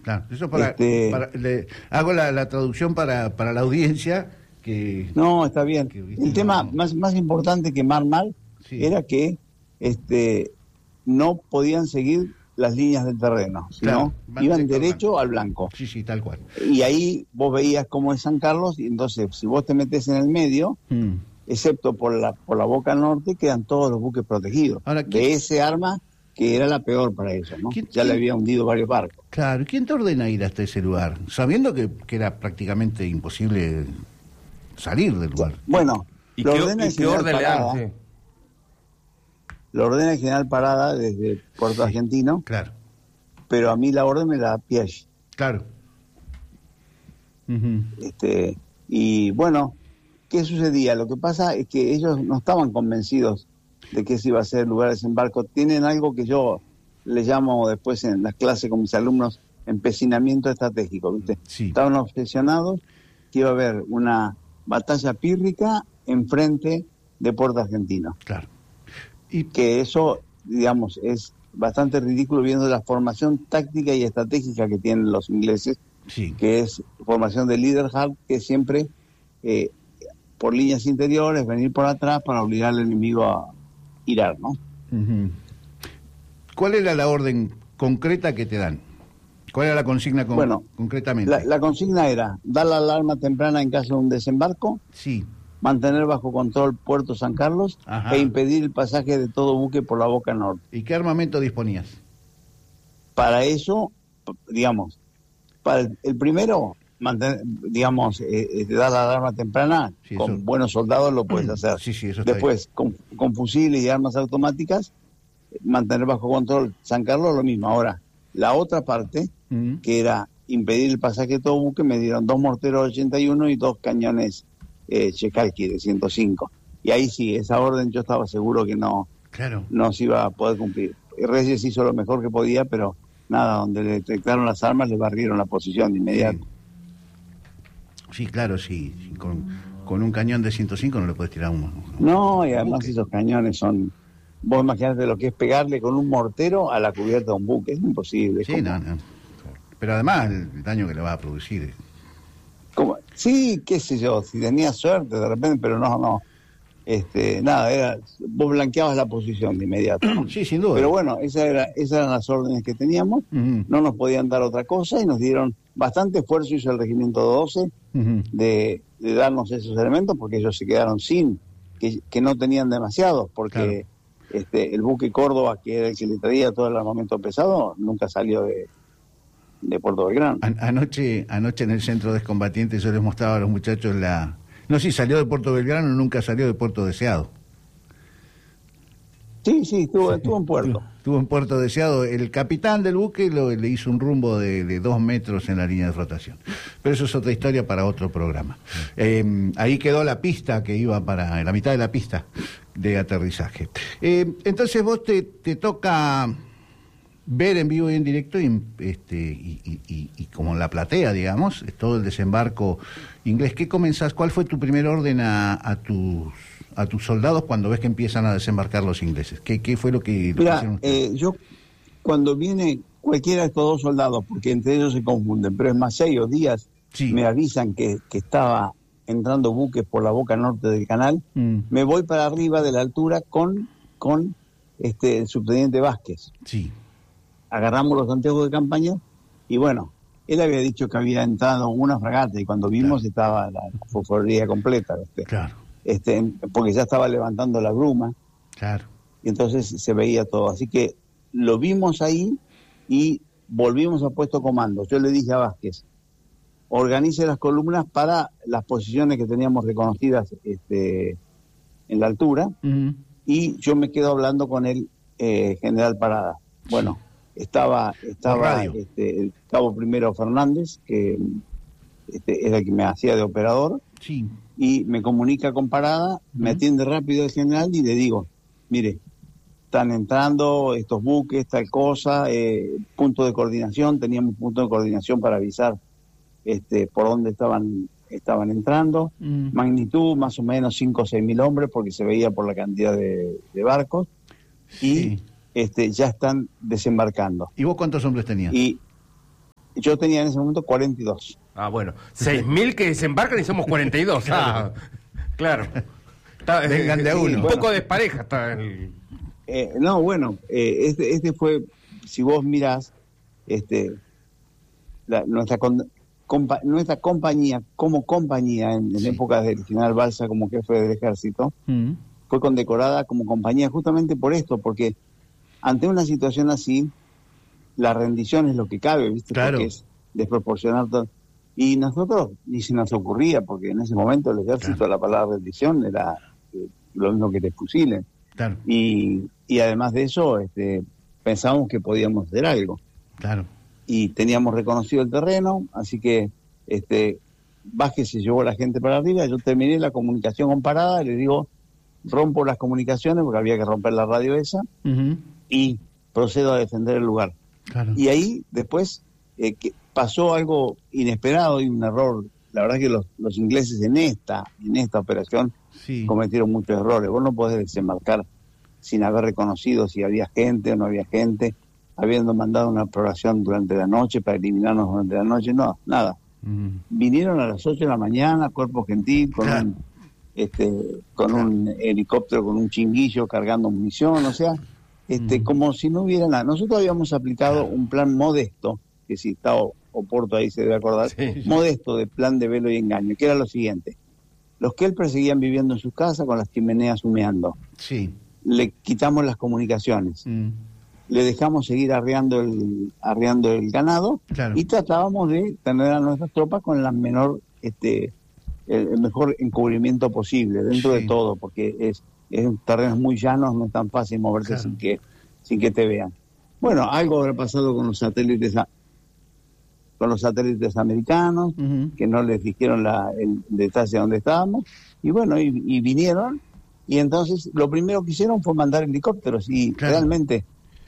Claro, eso hago la traducción para la audiencia que... No, está bien. El tema más importante que mal sí. era que no podían seguir las líneas del terreno, sino iban derecho al blanco. Sí, tal cual. Y ahí vos veías cómo es San Carlos, y entonces si vos te metés en el medio, excepto por la boca norte, quedan todos los buques protegidos. Ahora, de ese arma que era la peor para ellos, ¿no? Ya le había hundido varios barcos. Claro, ¿quién te ordena ir hasta ese lugar? Sabiendo que era prácticamente imposible salir del lugar. Bueno, lo ordena el general Parada. Sí. Lo ordena el general Parada desde Puerto Argentino. Claro. Pero a mí la orden me la da Piaget. Claro. Y bueno, ¿qué sucedía? Lo que pasa es que ellos no estaban convencidos de que ese iba a ser el lugar de desembarco. Tienen algo que yo le llamo después en las clases con mis alumnos empecinamiento estratégico, ¿viste? Sí. Estaban obsesionados que iba a haber una batalla pírrica enfrente de Puerto Argentino. Claro. Y que eso, digamos, es bastante ridículo viendo la formación táctica y estratégica que tienen los ingleses, que es formación de Leaderhart, que siempre por líneas interiores, venir por atrás para obligar al enemigo a girar, ¿no? ¿Cuál era la orden concreta que te dan? ¿Cuál era la consigna concretamente? La consigna era dar la alarma temprana en caso de un desembarco, mantener bajo control Puerto San Carlos e impedir el pasaje de todo buque por la boca norte. ¿Y qué armamento disponías? Para eso, digamos, para el primero, mantener, digamos, dar la alarma temprana, con buenos soldados lo puedes hacer. Eso después, con fusiles y armas automáticas, mantener bajo control San Carlos, lo mismo. Ahora, la otra parte, que era impedir el pasaje de todo buque, me dieron 2 morteros 81 y 2 cañones Chekalki de 105. Y ahí sí, esa orden yo estaba seguro que no se iba a poder cumplir. Reyes hizo lo mejor que podía, pero nada, donde le detectaron las armas le barrieron la posición de inmediato. Sí, claro, sí. Con un cañón de 105 no le puedes tirar uno. No, y además esos cañones son... Vos imaginate lo que es pegarle con un mortero a la cubierta de un buque, es imposible. Sí, no. Pero además el daño que le vas a producir. Sí, qué sé yo, si tenías suerte de repente, pero no. Nada, vos blanqueabas la posición de inmediato, ¿no? Sí, sin duda. Pero bueno, esas eran las órdenes que teníamos, no nos podían dar otra cosa y nos dieron bastante esfuerzo, hizo el Regimiento 12 de darnos esos elementos, porque ellos se quedaron sin, que no tenían demasiados, porque el buque Córdoba, que era el que le traía todo el armamento pesado, nunca salió de Puerto Belgrano. Anoche en el centro de excombatientes yo les mostraba a los muchachos No, sí, salió de Puerto Belgrano, nunca salió de Puerto Deseado. Sí, estuvo en Puerto. Estuvo en Puerto Deseado. El capitán del buque le hizo un rumbo de 2 metros en la línea de flotación. Pero eso es otra historia para otro programa. Ahí quedó la pista que iba para la mitad de la pista de aterrizaje. Entonces vos te toca ver en vivo y en directo y como en la platea, digamos, todo el desembarco inglés. ¿Qué comenzás? ¿Cuál fue tu primer orden a tus soldados cuando ves que empiezan a desembarcar los ingleses? ¿Qué fue lo que hicieron ustedes? Yo, cuando viene cualquiera de estos 2 soldados, porque entre ellos se confunden, pero es más 6 días, me avisan que estaba entrando buques por la boca norte del canal, me voy para arriba de la altura con el subteniente Vázquez. Agarramos los anteojos de campaña y bueno, él había dicho que había entrado una fragata y cuando vimos estaba la fosforería completa. Porque ya estaba levantando la bruma. Y entonces se veía todo. Así que lo vimos ahí y volvimos a puesto comando. Yo le dije a Vázquez, organice las columnas para las posiciones que teníamos reconocidas en la altura, y yo me quedo hablando con el general Parada. Bueno, estaba el cabo primero Fernández, que era el que me hacía de operador, y me comunica con Parada, me atiende rápido el general y le digo, mire, están entrando estos buques, tal cosa, punto de coordinación, teníamos punto de coordinación para avisar por dónde estaban entrando, magnitud más o menos 5 o 6 mil hombres, porque se veía por la cantidad de barcos, y ya están desembarcando. ¿Y vos cuántos hombres tenías? Y Yo tenía en ese momento 42. Ah, bueno. 6.000 que desembarcan y somos 42. Claro. Vengan de a uno. Un poco despareja está el... No, bueno, este fue, si vos mirás, nuestra compañía, como compañía, en épocas del general Balsa como jefe del ejército, fue condecorada como compañía justamente por esto, porque ante una situación así, la rendición es lo que cabe, ¿viste? Claro. Porque es desproporcionar todo. Y nosotros ni se nos ocurría, porque en ese momento el ejército, la palabra rendición era lo mismo que te fusilen. Claro. Y además de eso, pensábamos que podíamos hacer algo. Claro. Y teníamos reconocido el terreno, así que Vázquez se llevó a la gente para arriba. Yo terminé la comunicación con Parada y le digo, rompo las comunicaciones porque había que romper la radio esa, y procedo a defender el lugar. Claro. Y ahí después que pasó algo inesperado y un error. La verdad que los ingleses en esta operación cometieron muchos errores. Vos no podés desembarcar sin haber reconocido si había gente o no había gente, habiendo mandado una exploración durante la noche para eliminarnos durante la noche. No, nada. Vinieron a las 8 de la mañana, cuerpo gentil, con un helicóptero, con un chinguillo cargando munición, o sea, como si no hubiera nada. Nosotros habíamos aplicado un plan modesto, que si está Oporto ahí se debe acordar, modesto de plan de velo y engaño, que era lo siguiente: los que él perseguían viviendo en sus casas con las chimeneas humeando, le quitamos las comunicaciones, le dejamos seguir arriando el ganado, y tratábamos de tener a nuestras tropas con la menor el mejor encubrimiento posible dentro de todo, porque es un terreno muy llano, no es tan fácil moverse sin que te vean. Bueno, algo habrá pasado con los satélites americanos, que no les dijeron el detalle de dónde estábamos, y bueno, y vinieron, y entonces lo primero que hicieron fue mandar helicópteros, y realmente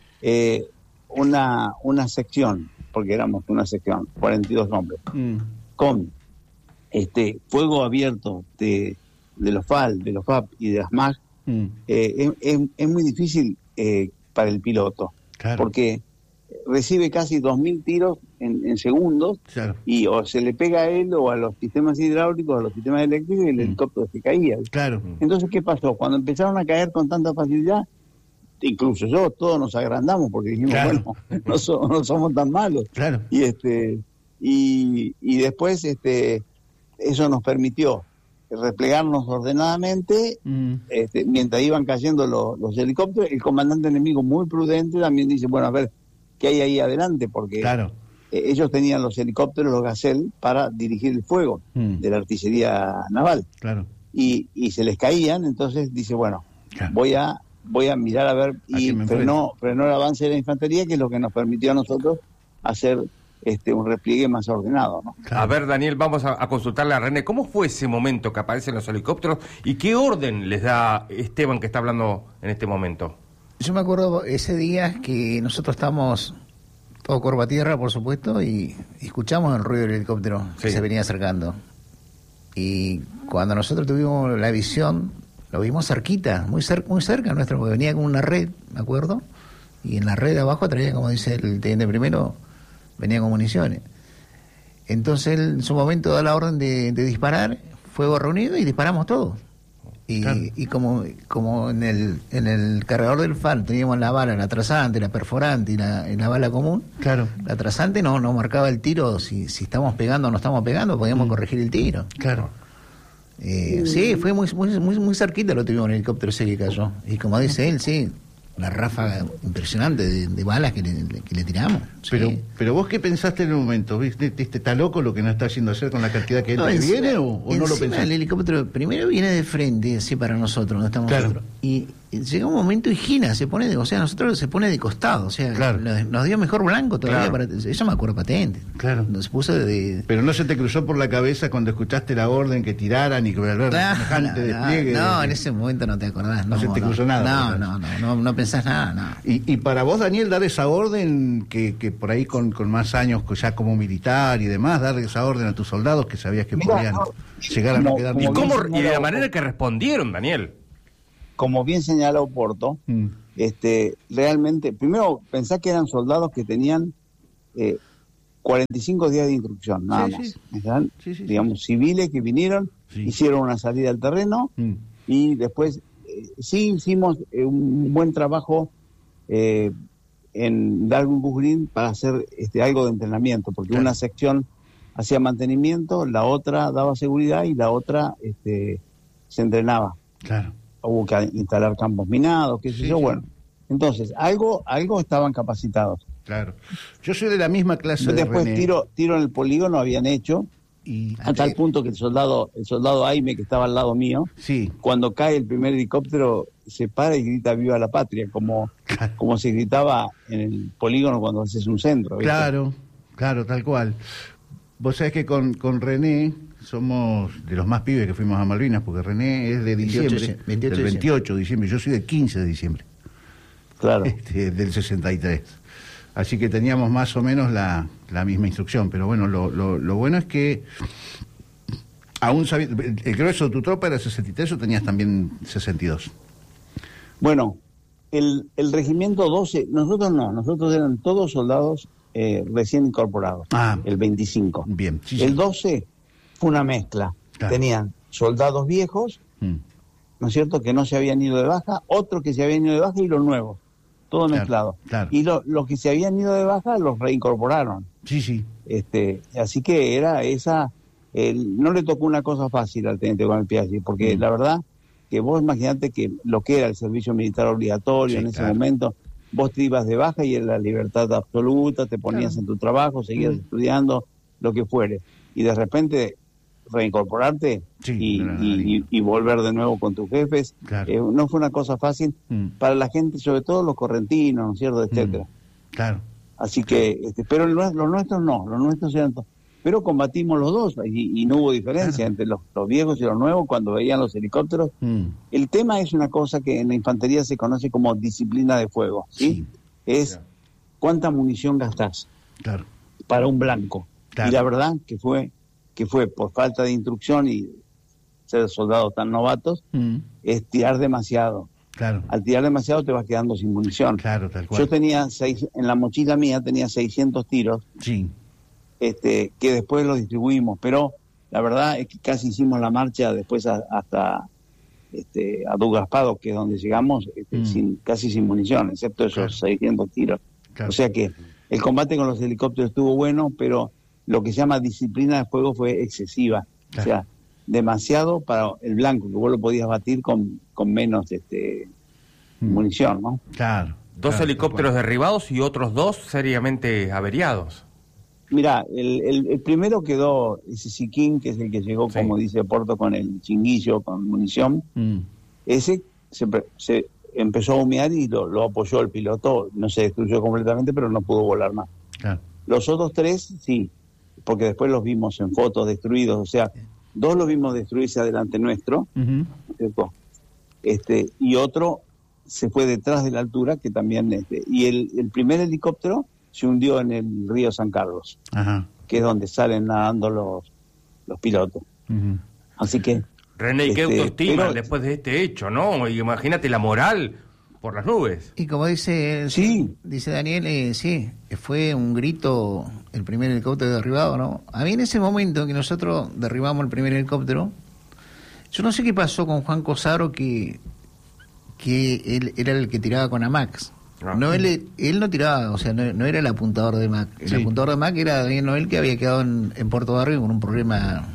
una sección, porque éramos una sección, 42 hombres, con fuego abierto de los FAL, de los FAP y de las MAG, es muy difícil para el piloto, porque recibe casi 2.000 tiros en segundos, y o se le pega a él o a los sistemas hidráulicos, o a los sistemas eléctricos, y el helicóptero se caía. Entonces, ¿qué pasó? Cuando empezaron a caer con tanta facilidad, incluso todos nos agrandamos, porque dijimos, bueno, no somos tan malos. Y después eso nos permitió replegarnos ordenadamente, mientras iban cayendo los helicópteros. El comandante enemigo, muy prudente, también dice, bueno, a ver, ¿qué hay ahí adelante? Porque ellos tenían los helicópteros, los Gazelle, para dirigir el fuego de la artillería naval. Y se les caían, entonces dice, bueno, voy a mirar a ver, y frenó el avance de la infantería, que es lo que nos permitió a nosotros hacer un repliegue más ordenado, ¿no? A ver, Daniel, vamos a consultarle a René. ¿Cómo fue ese momento que aparecen los helicópteros y qué orden les da Esteban, que está hablando en este momento? Yo me acuerdo ese día que nosotros estábamos todo cuerpo a tierra, por supuesto, y escuchamos el ruido del helicóptero que se venía acercando. Y cuando nosotros tuvimos la visión, lo vimos cerquita, muy cerca nuestro, porque venía con una red, me acuerdo, y en la red de abajo traía, como dice el teniente primero, venía con municiones. Entonces él en su momento da la orden de disparar, fuego reunido, y disparamos todos. Y como en el cargador del FAL teníamos la bala, la trazante, la perforante y la bala común, la trazante no marcaba el tiro, si estamos pegando o no estamos pegando, podíamos corregir el tiro. Sí, fue muy cerquita, lo tuvimos en el helicóptero ese que cayó. Y como dice él, una ráfaga impresionante de balas que le tiramos. Pero vos, ¿qué pensaste en el momento? ¿Viste, está loco lo que nos está haciendo hacer con la cantidad que viene o no lo pensaste? El helicóptero primero viene de frente, así para nosotros, donde estamos nosotros. Y llega un momento y gira, nosotros se pone de costado, nos dio mejor blanco todavía. Eso me acuerdo patente. Nos puso Pero no se te cruzó por la cabeza cuando escuchaste la orden que tiraran y que ver semejante despliegue. No, en ese momento no te acordás. No se te cruzó nada. No pensás nada. No. Y para vos, Daniel, dar esa orden que por ahí con más años ya como militar y demás, dar esa orden a tus soldados que sabías que podían llegar a no quedar... ¿Y de la manera que respondieron, Daniel? Como bien señala Oporto, realmente, primero pensá que eran soldados que tenían 45 días de instrucción, nada más. Eran, digamos, civiles que vinieron, hicieron una salida al terreno y después sí hicimos un buen trabajo en Darwin Bush Green para hacer algo de entrenamiento, porque una sección hacía mantenimiento, la otra daba seguridad y la otra se entrenaba. Claro. Hubo que instalar campos minados, qué sé yo, bueno. Entonces, algo estaban capacitados. Claro. Yo soy de la misma clase después de René. Tiro en el polígono habían hecho, a tal punto que el soldado Aime, que estaba al lado mío, cuando cae el primer helicóptero, se para y grita "Viva la Patria", como se gritaba en el polígono cuando haces un centro, ¿viste? Claro, tal cual. Vos sabés que con René somos de los más pibes que fuimos a Malvinas, porque René es de diciembre, del 28 de diciembre, yo soy del 15 de diciembre. Claro. Del 63. Así que teníamos más o menos la misma instrucción, pero bueno, lo bueno es que aún sabiendo, el grueso de tu tropa era 63 o tenías también 62. Bueno, el regimiento 12, nosotros eran todos soldados recién incorporados, el 25. Bien. El 12 fue una mezcla. Claro. Tenían soldados viejos, ¿no es cierto?, que no se habían ido de baja, otros que se habían ido de baja y los nuevos. Todo mezclado. Claro. Y los que se habían ido de baja los reincorporaron. Sí. Así que era esa... no le tocó una cosa fácil al teniente coronel Piazzi, porque la verdad que vos imaginate que lo que era el servicio militar obligatorio en ese momento, vos te ibas de baja y era la libertad absoluta, te ponías en tu trabajo, seguías estudiando, lo que fuere. Y de repente reincorporarte y volver de nuevo con tus jefes, no fue una cosa fácil para la gente, sobre todo los correntinos, ¿no es cierto?, etcétera. Claro. Así que, pero los nuestros no, los nuestros eran pero combatimos los dos y no hubo diferencia entre los viejos y los nuevos cuando veían los helicópteros. El tema es una cosa que en la infantería se conoce como disciplina de fuego, ¿sí? Es cuánta munición gastás para un blanco. Y la verdad que fue por falta de instrucción y ser soldados tan novatos, es tirar demasiado. Claro. Al tirar demasiado te vas quedando sin munición. Claro, tal cual. Yo tenía en la mochila mía tenía 600 tiros, que después los distribuimos, pero la verdad es que casi hicimos la marcha después hasta a Douglas Paddock, que es donde llegamos, casi sin munición, excepto esos 600 tiros. Claro. O sea que el combate con los helicópteros estuvo bueno, pero lo que se llama disciplina de fuego fue excesiva. Claro. O sea, demasiado para el blanco, que vos lo podías batir con menos munición, ¿no? Claro. Dos helicópteros derribados y otros dos seriamente averiados. Mirá, el primero quedó ese Siquín, que es el que llegó, como dice Porto, con el chinguillo, con munición. Ese se empezó a humear y lo apoyó el piloto. No se destruyó completamente, pero no pudo volar más. Claro. Los otros tres, sí, porque después los vimos en fotos destruidos. O sea, dos los vimos destruirse adelante nuestro, ¿cierto? Y otro se fue detrás de la altura, que también... y el primer helicóptero se hundió en el río San Carlos, que es donde salen nadando los pilotos. Así que... René, qué autoestima después de este hecho, ¿no? Y imagínate la moral por las nubes. Y como dice Daniel, fue un grito el primer helicóptero derribado, ¿no? A mí en ese momento que nosotros derribamos el primer helicóptero, yo no sé qué pasó con Juan Cosaro, que él era el que tiraba con AMAX. No, él no tiraba, o sea, no era el apuntador de MAC. El apuntador de MAC era Daniel Noel, que había quedado en Puerto Barrio con un problema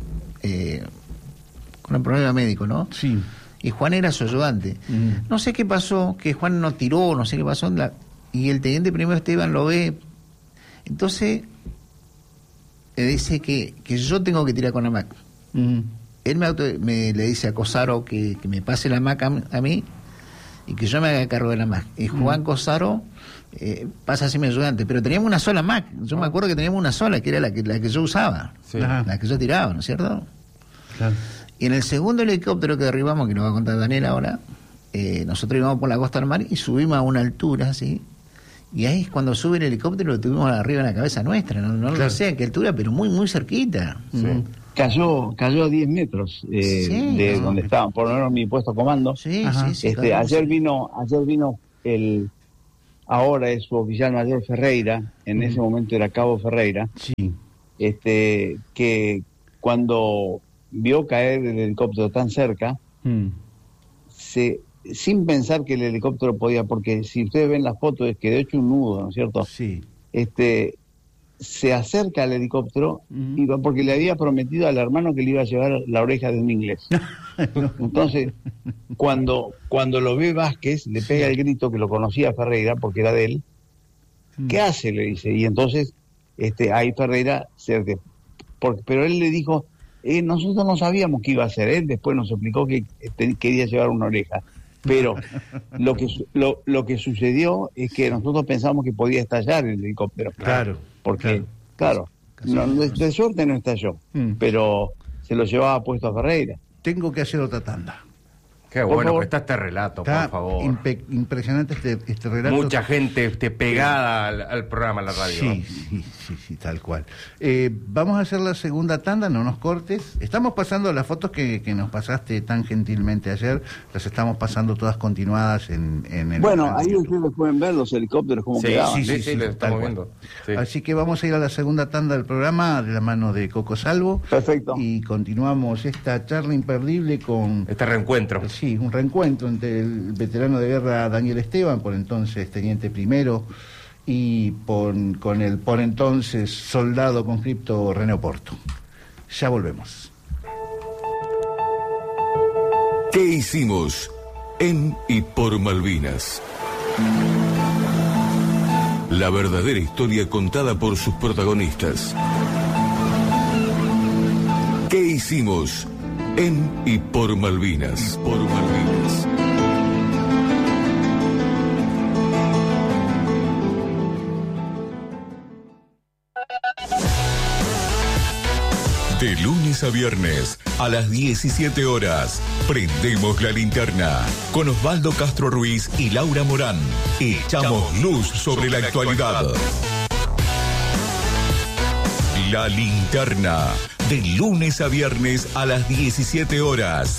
médico, ¿no? Sí. Y Juan era su ayudante. No sé qué pasó, que Juan no tiró, no sé qué pasó, y el teniente primero Esteban lo ve. Entonces le dice que yo tengo que tirar con la MAC. Él le dice a Cosaro que me pase la MAC a mí y que yo me haga cargo de la MAC. Y Juan Cosaro pasa a ser mi ayudante, pero teníamos una sola MAC. Yo me acuerdo que teníamos una sola, que era la que yo usaba, la que yo tiraba, ¿no es cierto? Claro. Y en el segundo helicóptero que derribamos, que nos va a contar Daniel ahora, nosotros íbamos por la costa del mar y subimos a una altura, ¿sí? Y ahí cuando sube el helicóptero lo tuvimos arriba en la cabeza nuestra, no sé a qué altura, pero muy, muy cerquita. Cayó a 10 metros de donde estaban, por lo menos mi puesto de comando. Ayer vino ahora es su oficial mayor Ferreira, en ese momento era Cabo Ferreira, sí. Que cuando vio caer el helicóptero tan cerca, sin pensar que el helicóptero podía, porque si ustedes ven las fotos, es que de hecho un nudo, ¿no es cierto? Sí. Se acerca al helicóptero porque le había prometido al hermano que le iba a llevar la oreja de un inglés. No. Entonces, cuando lo ve Vázquez, le pega el grito, que lo conocía Ferreira porque era de él. ¿Qué hace?, le dice. Y entonces ahí Ferreira pero él le dijo, nosotros no sabíamos qué iba a hacer. Él después nos explicó que quería llevar una oreja. Pero lo que sucedió es que nosotros pensamos que podía estallar el helicóptero. Claro. Porque, claro, de suerte no estalló, pero se lo llevaba puesto a Ferreira. Tengo que hacer otra tanda. Qué bueno que está este relato, por favor. Impresionante este relato. Mucha gente pegada al programa, a la radio. Sí, tal cual. Vamos a hacer la segunda tanda, no nos cortes. Estamos pasando las fotos que nos pasaste tan gentilmente ayer, las estamos pasando todas continuadas en el... Bueno, ahí ustedes pueden ver los helicópteros como quedaban. Sí, lo estamos viendo. Sí. Así que vamos a ir a la segunda tanda del programa de la mano de Coco Salvo. Perfecto. Y continuamos esta charla imperdible con... Este reencuentro. Sí, un reencuentro entre el veterano de guerra Daniel Esteban, por entonces teniente primero, y con el por entonces soldado conscripto René Oporto. Ya volvemos. ¿Qué hicimos en y por Malvinas? La verdadera historia contada por sus protagonistas. ¿Qué hicimos en y por Malvinas? Por Malvinas. De lunes a viernes, a las 17 horas, prendemos la linterna con Osvaldo Castro Ruiz y Laura Morán. Echamos luz sobre la actualidad. La linterna, de lunes a viernes a las 17 horas.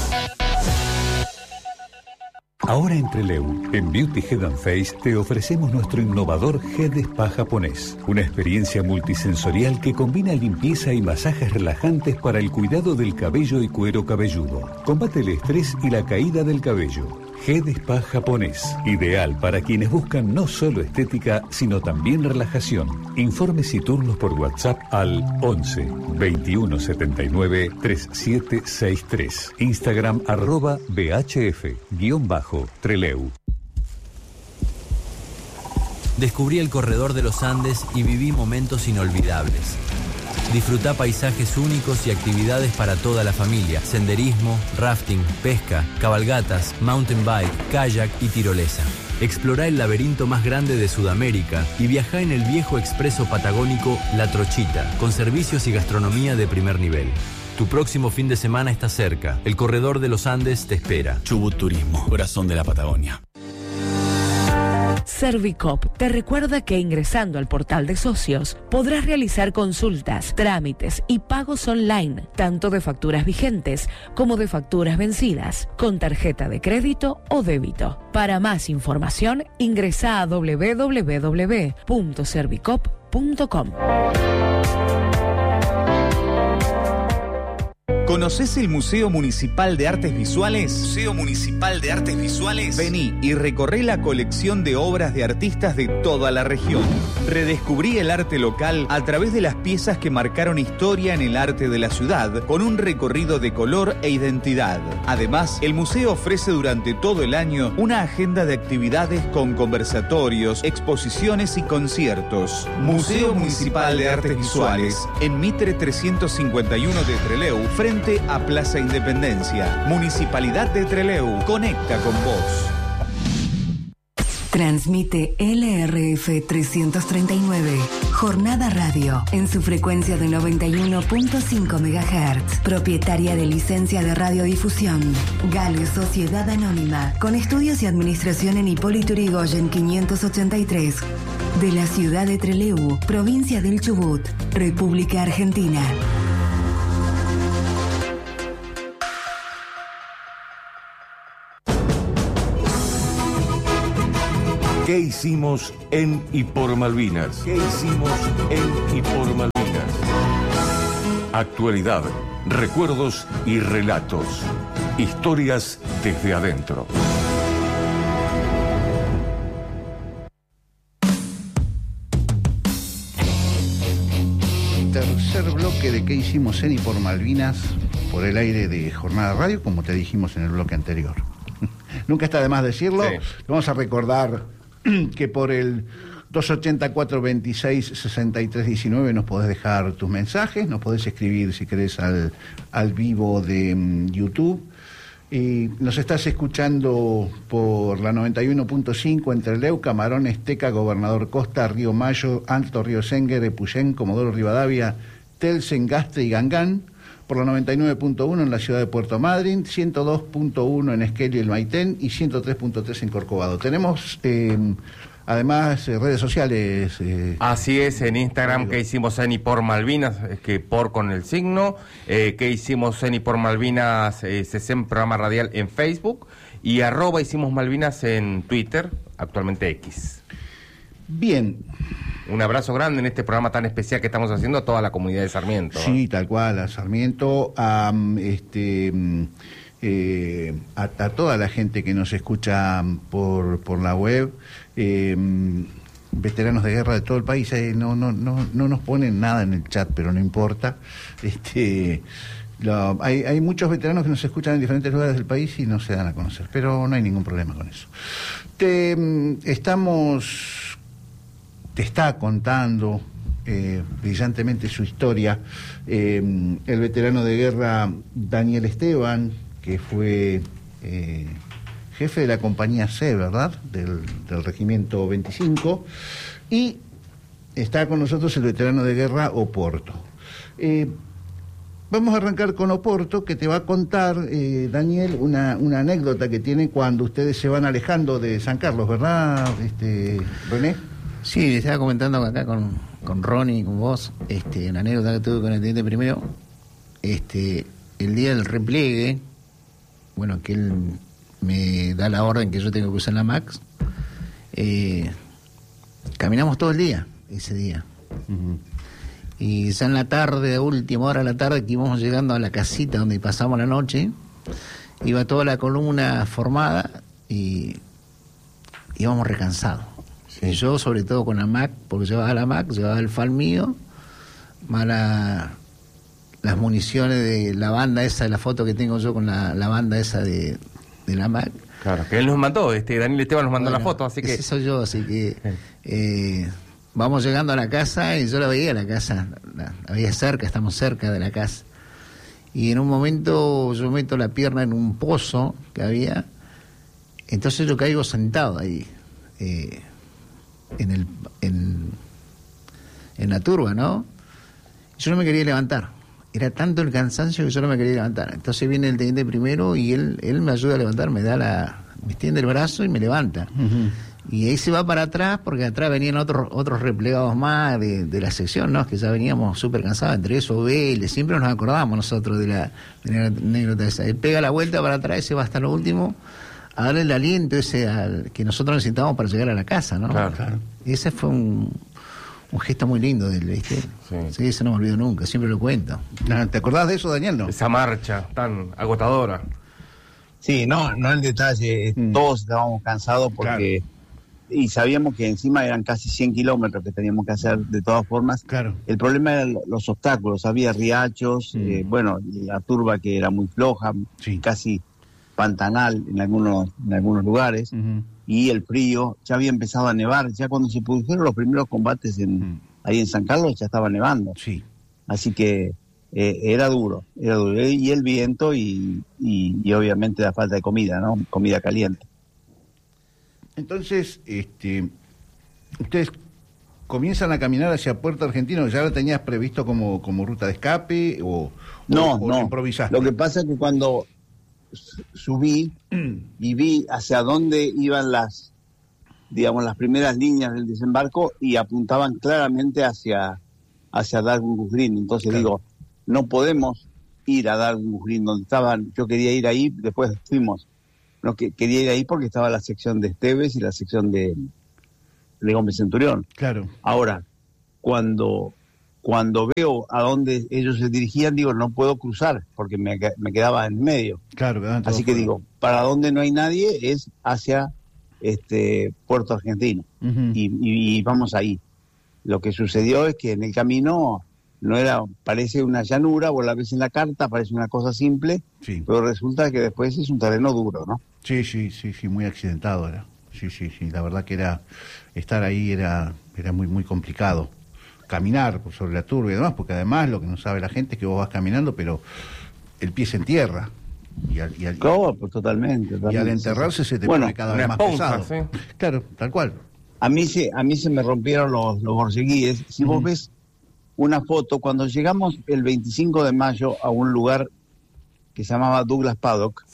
Ahora en Trelew, en Beauty Head and Face, te ofrecemos nuestro innovador Head Spa japonés. Una experiencia multisensorial que combina limpieza y masajes relajantes para el cuidado del cabello y cuero cabelludo. Combate el estrés y la caída del cabello. Head Spa japonés, ideal para quienes buscan no solo estética, sino también relajación. Informes y turnos por WhatsApp al 11 21 79 3763. Instagram @BHF_Treleu. Descubrí el corredor de los Andes y viví momentos inolvidables. Disfrutá paisajes únicos y actividades para toda la familia. Senderismo, rafting, pesca, cabalgatas, mountain bike, kayak y tirolesa. Explorá el laberinto más grande de Sudamérica y viajá en el viejo expreso patagónico La Trochita, con servicios y gastronomía de primer nivel. Tu próximo fin de semana está cerca. El corredor de los Andes te espera. Chubut Turismo, corazón de la Patagonia. Servicop te recuerda que ingresando al portal de socios podrás realizar consultas, trámites y pagos online, tanto de facturas vigentes como de facturas vencidas, con tarjeta de crédito o débito. Para más información, ingresa a www.servicop.com. ¿Conoces el Museo Municipal de Artes Visuales? Museo Municipal de Artes Visuales. Vení y recorré la colección de obras de artistas de toda la región. Redescubrí el arte local a través de las piezas que marcaron historia en el arte de la ciudad, con un recorrido de color e identidad. Además, el museo ofrece durante todo el año una agenda de actividades con conversatorios, exposiciones y conciertos. Museo Municipal de Artes Visuales, en Mitre 351 de Trelew, frente a Plaza Independencia. Municipalidad de Trelew, conecta con vos. Transmite LRF 339, Jornada Radio, en su frecuencia de 91.5 MHz, propietaria de licencia de radiodifusión. Galio Sociedad Anónima, con estudios y administración en Hipólito Yrigoyen 583, de la ciudad de Trelew, provincia del Chubut, República Argentina. ¿Qué ¿Qué hicimos en y por Malvinas? ¿Qué hicimos en y por Malvinas? Actualidad, recuerdos y relatos. Historias desde adentro. Tercer bloque de ¿Qué hicimos en y por Malvinas? Por el aire de Jornada Radio, como te dijimos en el bloque anterior. Nunca está de más decirlo. Sí. Vamos a recordar que por el 284-26-63-19 nos podés dejar tus mensajes, nos podés escribir si querés al vivo de YouTube. Y nos estás escuchando por la 91.5 entre Leu, Camarones, Teca, Gobernador Costa, Río Mayo, Alto Río Senguer, Epuyén, Comodoro Rivadavia, Telsen, Gastre y Gangán. Por la 99.1 en la ciudad de Puerto Madryn, 102.1 en Esquel y el Maitén y 103.3 en Corcovado. Tenemos además redes sociales. Así es, en Instagram, ¿Qué hicimos en y por Malvinas? Es que por con el signo. ¿Qué hicimos en y por Malvinas? CESEM Programa Radial en Facebook. Y @ hicimos Malvinas en Twitter, actualmente X. Bien. Un abrazo grande en este programa tan especial que estamos haciendo a toda la comunidad de Sarmiento. Sí, tal cual, a Sarmiento, a toda la gente que nos escucha por la web, veteranos de guerra de todo el país. No nos ponen nada en el chat, pero no importa. Hay muchos veteranos que nos escuchan en diferentes lugares del país y no se dan a conocer, pero no hay ningún problema con eso. Te está contando brillantemente su historia el veterano de guerra Daniel Esteban, que fue jefe de la compañía C, ¿verdad?, del regimiento 25, y está con nosotros el veterano de guerra Oporto. Vamos a arrancar con Oporto, que te va a contar, Daniel, una anécdota que tiene cuando ustedes se van alejando de San Carlos, ¿verdad, René? Sí, le estaba comentando acá con Ronnie y con vos, una anécdota que tuve con el teniente primero. El día del repliegue, bueno, que él me da la orden que yo tengo que usar la Max, caminamos todo el día, ese día. Uh-huh. Y ya en la tarde, a última hora de la tarde, que íbamos llegando a la casita donde pasamos la noche, iba toda la columna formada y íbamos recansados. Sí. Y yo, sobre todo con la Mac, porque llevaba la Mac, llevaba el FAL mío, más las municiones de la banda esa, de la foto que tengo yo con la banda esa de la Mac. Claro, que él nos mandó, Daniel Esteban nos mandó la foto, así que... Ese soy yo, así que... vamos llegando a la casa y yo la veía, la casa, la veía cerca, estamos cerca de la casa. Y en un momento yo meto la pierna en un pozo que había, entonces yo caigo sentado ahí, en la turba, ¿no? Yo no me quería levantar. Era tanto el cansancio que yo no me quería levantar. Entonces viene el teniente primero y él me ayuda a levantar, me extiende el brazo y me levanta. Uh-huh. Y ahí se va para atrás, porque atrás venían otros replegados más de la sección, ¿no? Que ya veníamos súper cansados, entre eso Vélez, siempre nos acordamos nosotros de la anécdota esa. Él pega la vuelta para atrás y se va hasta lo último a darle el aliento ese que nosotros necesitamos para llegar a la casa, ¿no? Claro. Y ese fue un gesto muy lindo de él, ¿viste? Sí, eso no me olvido nunca, siempre lo cuento. ¿Te acordás de eso, Daniel, no? Esa marcha tan agotadora. Sí, no el detalle, todos estábamos cansados porque... Claro. Y sabíamos que encima eran casi 100 kilómetros que teníamos que hacer de todas formas. Claro. El problema eran los obstáculos, había riachos, la turba que era muy floja, casi pantanal en algunos lugares, y el frío, ya había empezado a nevar, ya cuando se produjeron los primeros combates ahí en San Carlos ya estaba nevando. Sí. Así que era duro, y el viento y obviamente la falta de comida, ¿no? Comida caliente. Entonces, ustedes comienzan a caminar hacia Puerto Argentino. ¿Ya lo tenías previsto como ruta de escape o improvisaste? Lo que pasa es que cuando subí y vi hacia dónde iban las primeras líneas del desembarco y apuntaban claramente hacia Darwin Green. Entonces digo, no podemos ir a Darwin Green donde estaban. Yo quería ir ahí, después fuimos. No, quería ir ahí porque estaba la sección de Esteves y la sección de de Gómez Centurión. Claro. Ahora, cuando veo a dónde ellos se dirigían, digo, no puedo cruzar, porque me quedaba en medio. Claro, así que digo, para donde no hay nadie es hacia Puerto Argentino. Y vamos ahí. Lo que sucedió es que en el camino parece una llanura, vos la ves en la carta, parece una cosa simple, pero resulta que después es un terreno duro, ¿no? Sí, muy accidentado era. Sí, la verdad que estar ahí era muy, muy complicado. Caminar sobre la turba y demás, porque además lo que no sabe la gente es que vos vas caminando, pero el pie se entierra. Pues totalmente. Y al enterrarse se te pone cada vez más pesado. ¿Sí? Claro, tal cual. A mí se me rompieron los borceguíes. Si vos ves una foto, cuando llegamos el 25 de mayo a un lugar que se llamaba Douglas Paddock,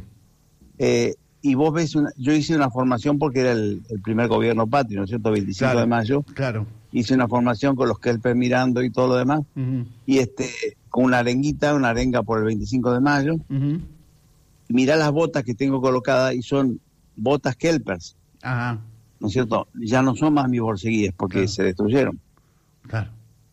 y vos ves, yo hice una formación porque era el primer gobierno patrio, ¿no es cierto? 25 de mayo. Claro. Hice una formación con los kelpes mirando y todo lo demás. Y con una arenga por el 25 de mayo. Mirá las botas que tengo colocadas y son botas kelpers. Ajá. ¿No es cierto? Ya no son más mis borceguíes porque se destruyeron. Claro.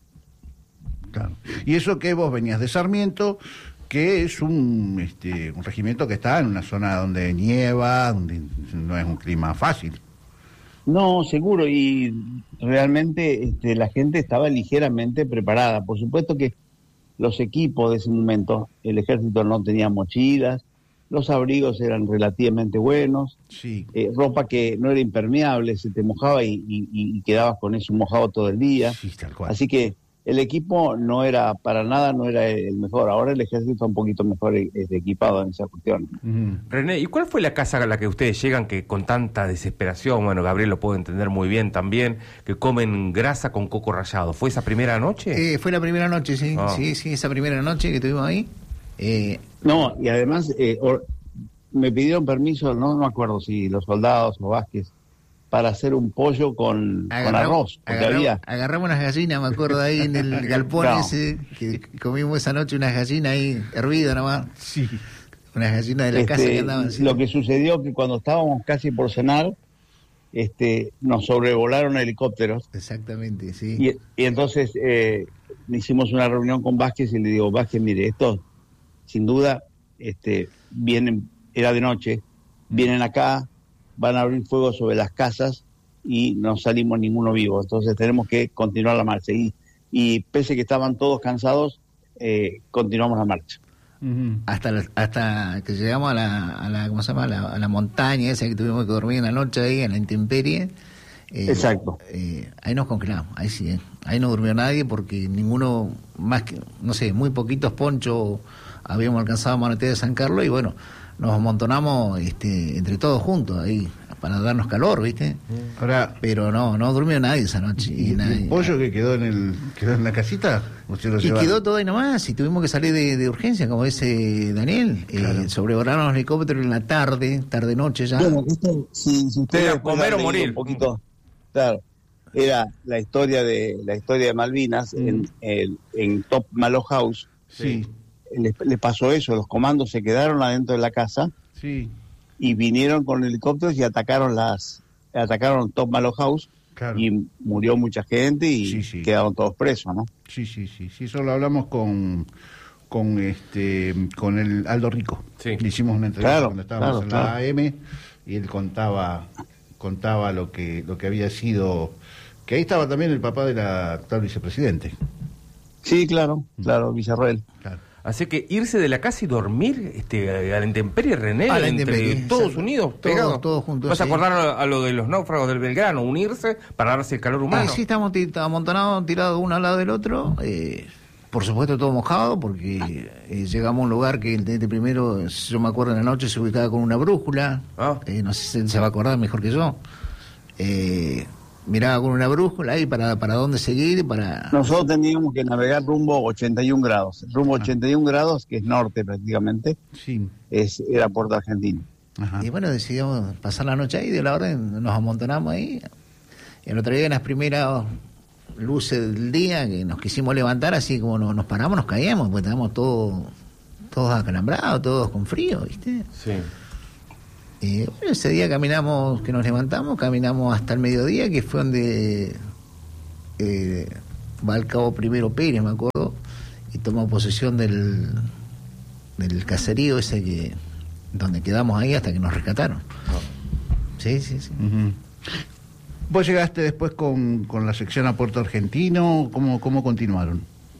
Y eso que vos venías de Sarmiento, que es un regimiento que está en una zona donde nieva, donde no es un clima fácil. No, seguro, y realmente la gente estaba ligeramente preparada. Por supuesto que los equipos de ese momento, el ejército no tenía mochilas, los abrigos eran relativamente buenos, ropa que no era impermeable, se te mojaba y quedabas con eso mojado todo el día. Sí, tal cual. Así que el equipo no era el mejor. Ahora el ejército está un poquito mejor equipado en esa cuestión. René, ¿y cuál fue la casa a la que ustedes llegan que con tanta desesperación, bueno, Gabriel lo puede entender muy bien también, que comen grasa con coco rallado? ¿Fue esa primera noche? Fue la primera noche, sí. Sí, esa primera noche que estuvimos ahí. No, y además me pidieron permiso, no me acuerdo si los soldados o Vázquez, para hacer un pollo con arroz. Agarramos unas gallinas, me acuerdo, ahí en el galpón ese, que comimos esa noche unas gallinas ahí, hervidas nomás. Sí. Unas gallinas de la casa que andaban así. Lo que sucedió que cuando estábamos casi por cenar, nos sobrevolaron helicópteros. Exactamente, sí. Y entonces hicimos una reunión con Vázquez y le digo, Vázquez, mire, estos sin duda vienen, era de noche, vienen acá, van a abrir fuego sobre las casas y no salimos ninguno vivo. Entonces tenemos que continuar la marcha. Y pese que estaban todos cansados, continuamos la marcha. Hasta que llegamos a la ¿cómo se llama? A la montaña esa que tuvimos que dormir en la noche ahí, en la intemperie. Exacto. Ahí nos congelamos, ahí sí. Ahí no durmió nadie porque ninguno, más que, no sé, muy poquitos ponchos habíamos alcanzado a Manotea de San Carlos y bueno, nos amontonamos entre todos juntos ahí para darnos calor, ¿viste? Ahora, pero no durmió nadie esa noche. ¿Y el pollo que quedó en la casita? Quedó todo ahí nomás y tuvimos que salir de urgencia, como dice Daniel. Claro. Sobrevolaron los helicópteros en la tarde-noche ya. Bueno, si ustedes comer o morir. Un poquito, claro, era la historia de Malvinas en Top Malo House. Sí. Le pasó eso, los comandos se quedaron adentro de la casa y vinieron con helicópteros y atacaron Top Malo House, claro. Y murió mucha gente y quedaron todos presos, ¿no? Sí, eso lo hablamos con el Aldo Rico. Le hicimos una entrevista cuando estábamos en la AM y él contaba lo que había sido, que ahí estaba también el papá del actual vicepresidente. Sí, claro, Villarroel. Claro. Así que irse de la casa y dormir a la intemperie, René, a la intemperie, entre todos unidos, pegados. Todos juntos. ¿Vas a acordar a lo de los náufragos del Belgrano, unirse para darse el calor humano? Sí, estamos amontonados, tirados uno al lado del otro. Por supuesto todo mojado, porque llegamos a un lugar que el teniente primero, yo me acuerdo en la noche, se ubicaba con una brújula. No sé si él se va a acordar mejor que yo. Miraba con una brújula ahí para dónde seguir. Nosotros teníamos que navegar rumbo 81 grados. Rumbo 81 grados, que es norte prácticamente, era Puerto Argentino. Ajá. Y bueno, decidimos pasar la noche ahí, de la orden nos amontonamos ahí. Y el otro día, en las primeras luces del día, que nos quisimos levantar, así como nos paramos, nos caíamos, porque estábamos todos acalambrados, todos con frío, ¿viste? Sí. Bueno, ese día caminamos, que nos levantamos, caminamos hasta el mediodía, que fue donde va al cabo Primero Pérez, me acuerdo, y tomó posesión del caserío ese que donde quedamos ahí hasta que nos rescataron. Sí. Uh-huh. ¿Vos llegaste después con la sección a Puerto Argentino? ¿Cómo continuaron?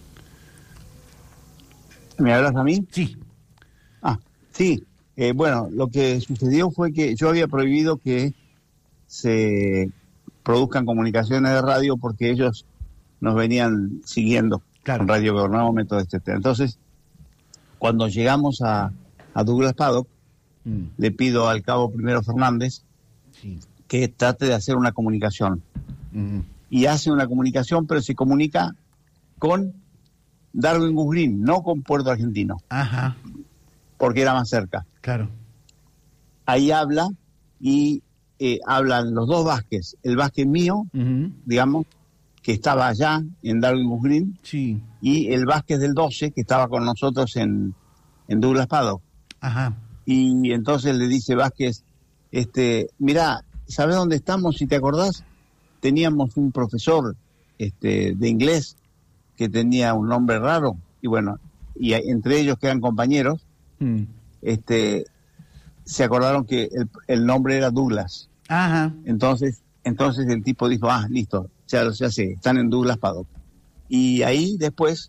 ¿Me hablas a mí? Sí. Sí. Bueno, lo que sucedió fue que yo había prohibido que se produzcan comunicaciones de radio porque ellos nos venían siguiendo con Radio Gobernador, etc. Entonces, cuando llegamos a Douglas Paddock, le pido al cabo Primero Fernández que trate de hacer una comunicación. Y hace una comunicación, pero se comunica con Darwin Gus Green, no con Puerto Argentino. Ajá. Porque era más cerca. Claro. Ahí habla y hablan los dos Vázquez. El Vázquez mío, digamos, que estaba allá en Darwin Gus Green, y el Vázquez del 12, que estaba con nosotros en Douglas Paddock. Ajá. Y entonces le dice Vázquez, mirá, ¿sabés dónde estamos? Si te acordás, teníamos un profesor de inglés que tenía un nombre raro, y bueno, y entre ellos que eran compañeros, se acordaron que el nombre era Douglas. Ajá. Entonces el tipo dijo, listo, ya sé, están en Douglas Paddock. Y ahí después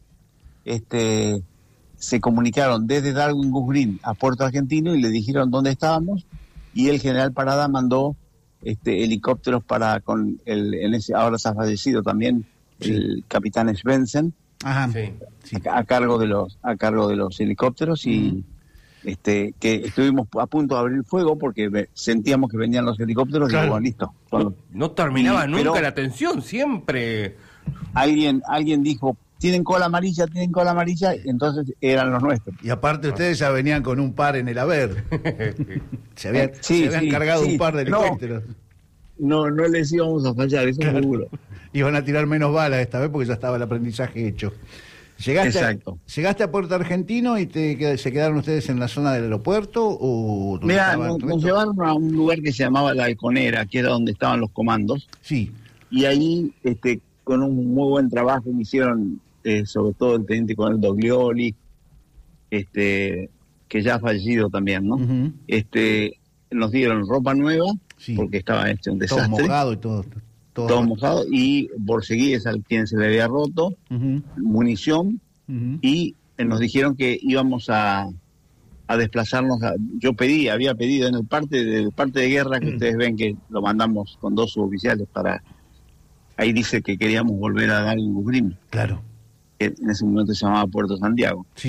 se comunicaron desde Darwin Gus Green a Puerto Argentino y le dijeron dónde estábamos, y el general Parada mandó helicópteros para con ahora se ha fallecido también el capitán Svensson. Ajá. A cargo de los helicópteros, y que estuvimos a punto de abrir fuego porque sentíamos que venían los helicópteros. Y bueno, listo. No terminaba nunca la tensión, siempre. Alguien dijo, tienen cola amarilla, y entonces eran los nuestros. Y aparte ustedes ya venían con un par en el haber. se habían cargado un par de helicópteros. No les íbamos a fallar, eso seguro. Iban a tirar menos balas esta vez porque ya estaba el aprendizaje hecho. ¿Llegaste a Puerto Argentino y se quedaron ustedes en la zona del aeropuerto? ¿O mira, nos llevaron a un lugar que se llamaba La Halconera, que era donde estaban los comandos. Sí. Y ahí, con un muy buen trabajo me hicieron, sobre todo el teniente coronel Doglioli, que ya ha fallecido también, ¿no? Uh-huh. Nos dieron ropa nueva, porque estaba un desastre. Todo mojado y todo. Todo mojado, y borceguíes al quien se le había roto, munición, y nos dijeron que íbamos a desplazarnos. Yo había pedido en el parte de guerra, que ustedes ven que lo mandamos con 2 suboficiales ahí dice que queríamos volver a Darwin Gus Green. Claro. Que en ese momento se llamaba Puerto Santiago. Sí.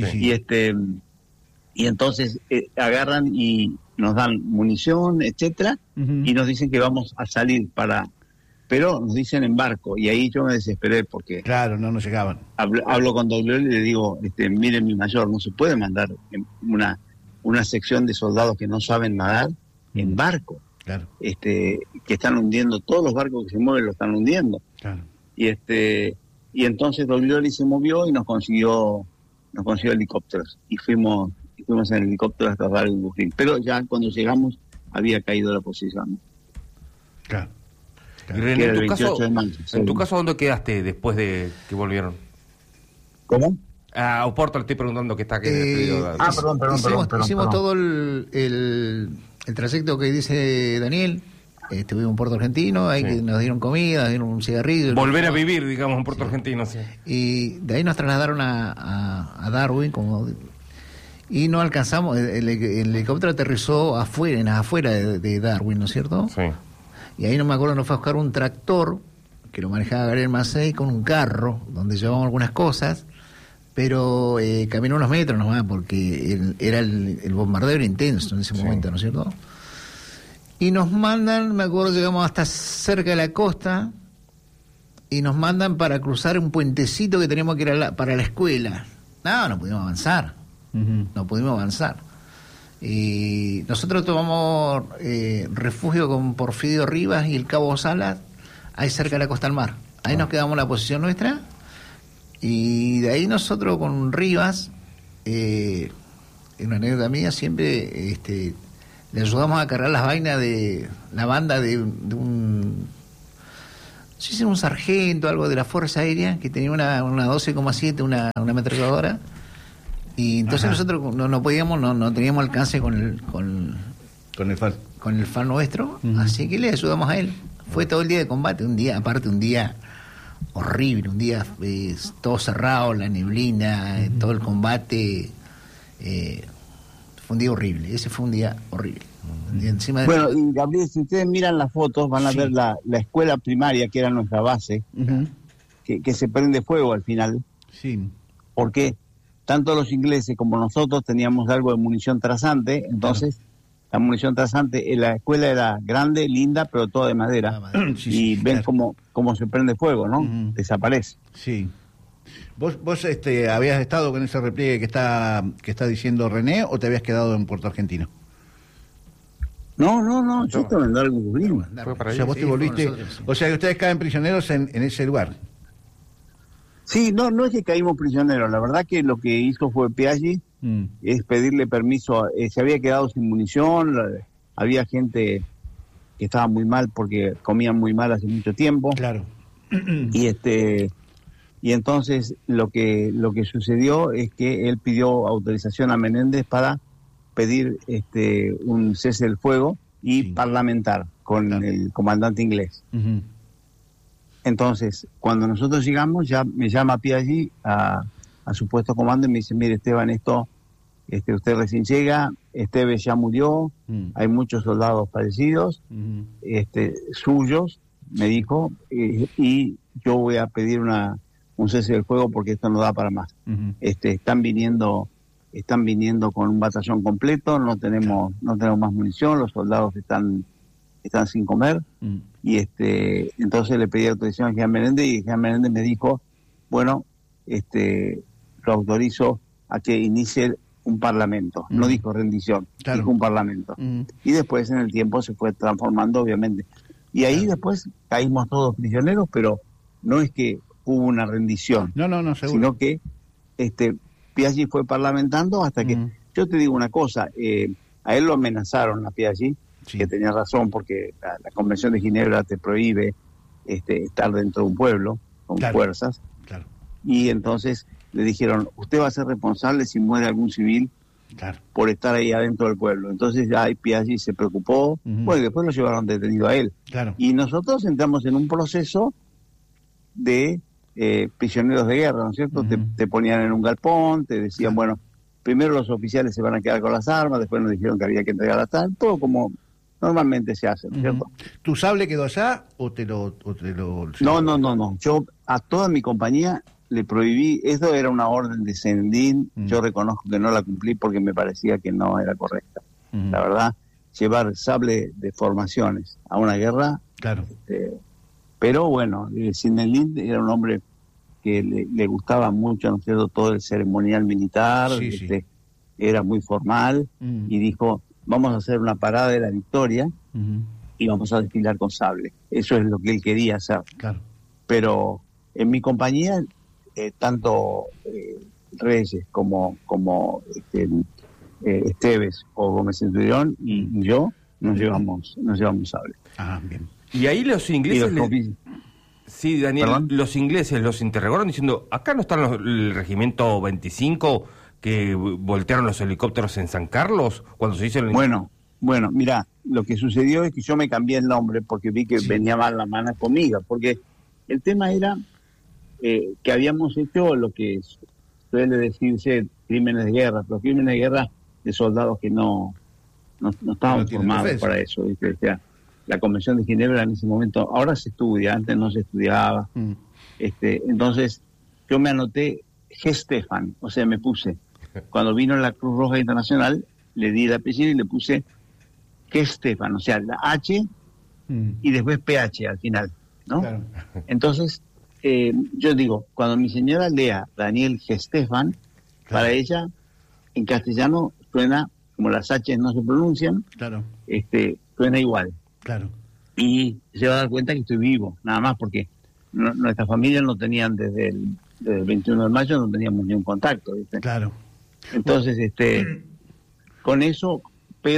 Y entonces agarran y nos dan munición, etcétera, y nos dicen que vamos a salir pero nos dicen en barco, y ahí yo me desesperé porque... Claro, no nos llegaban. Hablo con Doglioli y le digo, miren mi mayor, no se puede mandar una sección de soldados que no saben nadar en barco. Claro. Que están hundiendo, todos los barcos que se mueven lo están hundiendo. Claro. Y entonces Doglioli se movió y nos consiguió helicópteros, y fuimos en helicóptero hasta Darwin Gus Green. Pero ya cuando llegamos había caído la posición. Claro. Y René, en tu caso, ¿dónde quedaste después de que volvieron? ¿Cómo? A Oporto le estoy preguntando que está... Perdón. Hicimos todo el trayecto que dice Daniel. Estuvimos en Puerto Argentino, ahí que nos dieron comida, nos dieron un cigarrillo. Volver a vivir, digamos, en Puerto Argentino, sí. Y de ahí nos trasladaron a Darwin, y no alcanzamos, el helicóptero aterrizó afuera de Darwin, ¿no es cierto? Sí. Y ahí no me acuerdo, nos fue a buscar un tractor que lo manejaba Gabriel Macei con un carro donde llevábamos algunas cosas, pero caminó unos metros nomás porque el bombardeo era intenso en ese momento, ¿no es cierto? Y nos mandan, me acuerdo, llegamos hasta cerca de la costa y nos mandan para cruzar un puentecito que teníamos que ir para la escuela. No pudimos avanzar. No pudimos avanzar. Y nosotros tomamos refugio con Porfirio Rivas y el Cabo Salas, ahí cerca de la costa del mar. Ahí nos quedamos en la posición nuestra, y de ahí nosotros con Rivas, en una anécdota mía, siempre Le ayudamos a cargar las vainas de la banda de un un sargento, algo de la Fuerza Aérea, que tenía una 12,7, una ametralladora. Y entonces nosotros no podíamos, no teníamos alcance con el FAL nuestro, así que le ayudamos a él. Fue todo el día de combate, un día horrible, un día todo cerrado, la neblina, todo el combate. Fue un día horrible, ese fue un día horrible. Bueno, y Gabriel, si ustedes miran las fotos, van a ver la escuela primaria, que era nuestra base, que se prende fuego al final. Sí. Porque tanto los ingleses como nosotros teníamos algo de munición trazante, entonces la munición trazante en la escuela era grande, linda, pero toda de madera. Y ven cómo se prende fuego, ¿no? Desaparece. Sí. ¿Vos habías estado con ese repliegue que está diciendo René, o te habías quedado en Puerto Argentino? No, yo estaba en Darwin. O sea, vos te volviste... O sea, que ustedes caen prisioneros en ese lugar. Sí, no es que caímos prisioneros. La verdad que lo que hizo fue Piaggi, es pedirle permiso. Se había quedado sin munición, había gente que estaba muy mal porque comían muy mal hace mucho tiempo. Claro. Y entonces lo que sucedió es que él pidió autorización a Menéndez para pedir un cese del fuego y parlamentar con el comandante inglés. Entonces, cuando nosotros llegamos, ya me llama Piaggi a su puesto de comando y me dice: mire, Esteban, usted recién llega, Esteves ya murió, hay muchos soldados fallecidos, suyos, me dijo, y yo voy a pedir un cese del fuego porque esto no da para más. Están viniendo con un batallón completo, no tenemos más munición, los soldados están sin comer. Y entonces le pedí autorización a Jean Menéndez, y Jean Menéndez me dijo: bueno, lo autorizo a que inicie un parlamento. No dijo rendición, dijo un parlamento. Y después en el tiempo se fue transformando, obviamente. Y ahí después caímos todos prisioneros, pero no es que hubo una rendición. No, seguro. Sino que Piaggi fue parlamentando hasta que... Yo te digo una cosa, a él lo amenazaron, a Piaggi, que tenía razón, porque la Convención de Ginebra te prohíbe estar dentro de un pueblo con fuerzas. Claro. Y entonces le dijeron: usted va a ser responsable si muere algún civil por estar ahí adentro del pueblo. Entonces ya Piaggi se preocupó. Bueno, y después lo llevaron detenido a él. Claro. Y nosotros entramos en un proceso de prisioneros de guerra, ¿no es cierto? Te ponían en un galpón, te decían, bueno, primero los oficiales se van a quedar con las armas, después nos dijeron que había que entregar las armas, todo como normalmente se hace, ¿no es cierto? ¿Tu sable quedó allá o te lo... No. Yo a toda mi compañía le prohibí, eso era una orden de Sendín, yo reconozco que no la cumplí porque me parecía que no era correcta. La verdad, llevar sable de formaciones a una guerra... Claro. Pero bueno, Zinedine era un hombre que le gustaba mucho, ¿no es cierto?, todo el ceremonial militar, era muy formal, y dijo: vamos a hacer una parada de la victoria y vamos a desfilar con sable. Eso es lo que él quería hacer. Claro. Pero en mi compañía, tanto Reyes como Esteves o Gómez Centurión y yo nos llevamos sable. Ah, bien. Y ahí los ingleses... Sí, Daniel, ¿perdón? Los ingleses los interrogaron diciendo: acá no están el regimiento 25 que voltearon los helicópteros en San Carlos cuando se hizo el... Bueno, mira, lo que sucedió es que yo me cambié el nombre porque vi que venía mal la mano conmigo, porque el tema era que habíamos hecho lo que suele decirse crímenes de guerra, pero crímenes de guerra de soldados que no estaban formados para eso, ¿viste? O sea, la Convención de Ginebra en ese momento, ahora se estudia, antes no se estudiaba. Entonces yo me anoté G. Stefan, o sea, me puse, cuando vino la Cruz Roja Internacional, le di el apellido y le puse G. Stefan, o sea, la H y después PH al final, ¿no? Claro. Entonces, yo digo, cuando mi señora lea Daniel G. Stefan, para ella, en castellano, suena, como las H no se pronuncian, suena igual. Claro. Y se va a dar cuenta que estoy vivo, nada más, porque nuestras familias no tenían desde el 21 de mayo, no teníamos ni un contacto, ¿viste? Claro. Entonces, con eso, pero